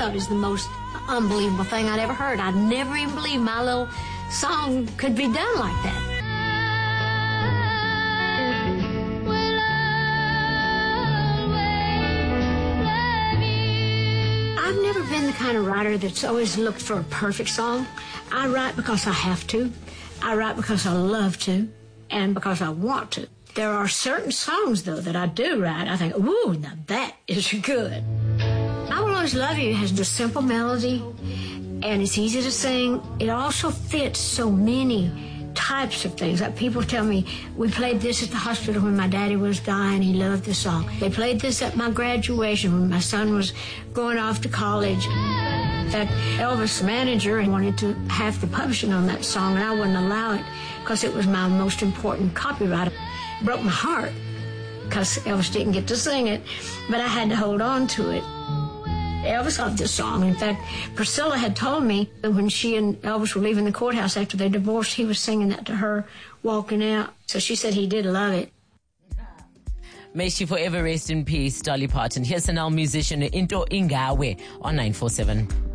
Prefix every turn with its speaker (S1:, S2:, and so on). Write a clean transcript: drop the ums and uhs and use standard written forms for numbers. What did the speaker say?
S1: thought it was the most unbelievable thing I'd ever heard. I'd never even believed my little song could be done like that. I've never been the kind of writer that's always looked for a perfect song. I write because I have to. I write because I love to and because I want to. There are certain songs, though, that I do write. I think, ooh, now that is good. I Will Always Love You has a simple melody, and it's easy to sing. It also fits so many types of things. Like people tell me, we played this at the hospital when my daddy was dying. He loved the song. They played this at my graduation when my son was going off to college. In fact, Elvis' manager wanted to have the publishing on that song, and I wouldn't allow it because it was my most important copyright. It broke my heart because Elvis didn't get to sing it, but I had to hold on to it. Elvis loved this song. In fact, Priscilla had told me that when she and Elvis were leaving the courthouse after they divorced, he was singing that to her walking out. So she said he did love it.
S2: May she forever rest in peace, Dolly Parton. Here's an musician, Into Ingawe, on 947.